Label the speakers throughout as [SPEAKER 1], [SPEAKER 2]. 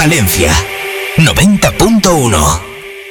[SPEAKER 1] Palencia 90.1.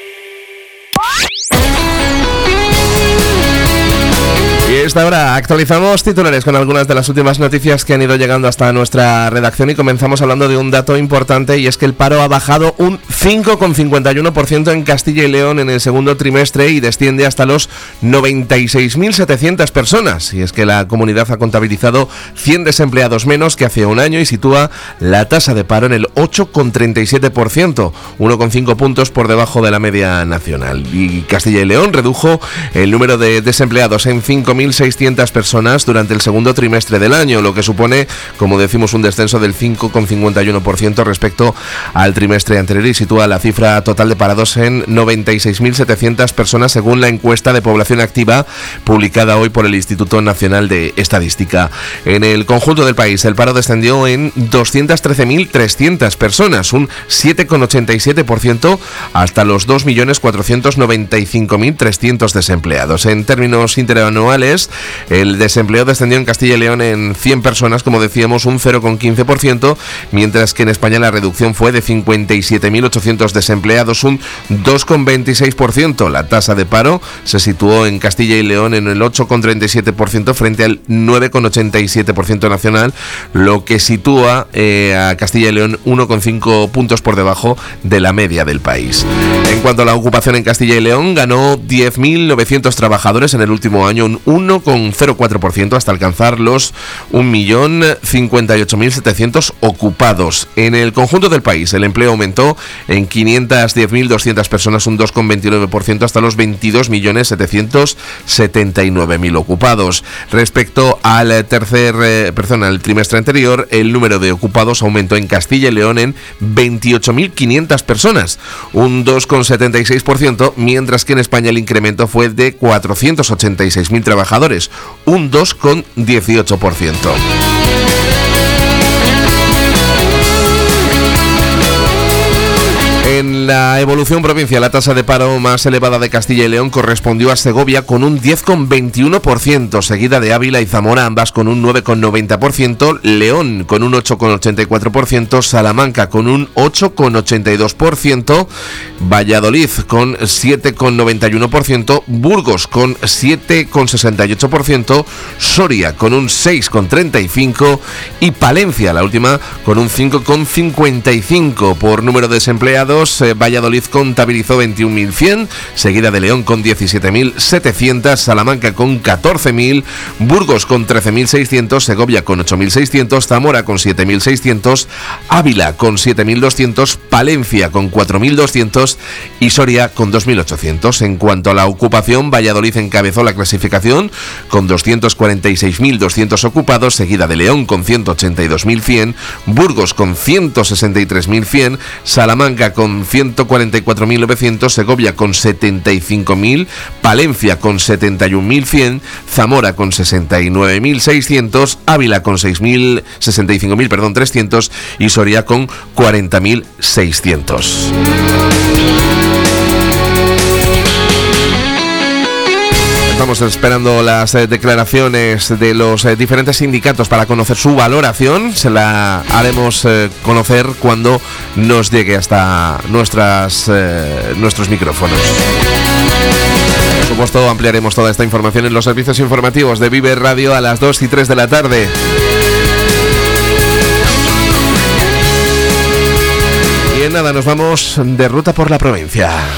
[SPEAKER 2] Y a esta hora actualizamos titulares con algunas de las últimas noticias que han ido llegando hasta nuestra redacción y comenzamos hablando de un dato importante, y es que el paro ha bajado un 5,51% en Castilla y León en el segundo trimestre y desciende hasta los 96.700 personas. Y es que la comunidad ha contabilizado 100 desempleados menos que hace un año y sitúa la tasa de paro en el 8,37%, 1,5 puntos por debajo de la media nacional. Y Castilla y León redujo el número de desempleados en 5.600 personas durante el segundo trimestre del año, lo que supone, como decimos, un descenso del 5,51% respecto al trimestre anterior y sitúa la cifra total de parados en 96.700 personas según la encuesta de población activa publicada hoy por el Instituto Nacional de Estadística. En el conjunto del país el paro descendió en 213.300 personas, un 7,87% hasta los 2.495.300 desempleados. En términos interanuales, el desempleo descendió en Castilla y León en 100 personas, como decíamos, un 0,15%, mientras que en España la reducción fue de 57.800 desempleados, un 2,26%. La tasa de paro se situó en Castilla y León en el 8,37% frente al 9,87% nacional, lo que sitúa a Castilla y León 1,5 puntos por debajo de la media del país. En cuanto a la ocupación en Castilla y León, ganó 10.900 trabajadores en el último año, un 1,04% hasta alcanzar los 1.058.700 ocupados. En el conjunto del país el empleo aumentó en 510.200 personas, un 2,29% hasta los 22.779.000 ocupados. Respecto al trimestre anterior, el número de ocupados aumentó en Castilla y León en 28.500 personas, un 2,76%, mientras que en España el incremento fue de 486.000 trabajadores, un 2,18%. En la evolución provincial, la tasa de paro más elevada de Castilla y León correspondió a Segovia con un 10,21%, seguida de Ávila y Zamora, ambas con un 9,90%, León con un 8,84%, Salamanca con un 8,82%, Valladolid con 7,91%, Burgos con 7,68%, Soria con un 6,35% y Palencia, la última, con un 5,55%. Por número de desempleados, Valladolid contabilizó 21.100, seguida de León con 17.700, Salamanca con 14.000, Burgos con 13.600, Segovia con 8.600, Zamora con 7.600, Ávila con 7.200, Palencia con 4.200 y Soria con 2.800. En cuanto a la ocupación, Valladolid encabezó la clasificación con 246.200 ocupados, seguida de León con 182.100, Burgos con 163.100, Salamanca con 144.900, Segovia con 75.000, Palencia con 71.100, Zamora con 69.600, Ávila con 300 y Soria con 40.600. Estamos esperando las declaraciones de los diferentes sindicatos para conocer su valoración. Se la haremos conocer cuando nos llegue hasta nuestros micrófonos. Por supuesto, ampliaremos toda esta información en los servicios informativos de Vive Radio a las 2 y 3 de la tarde. Y nada, nos vamos de ruta por la provincia.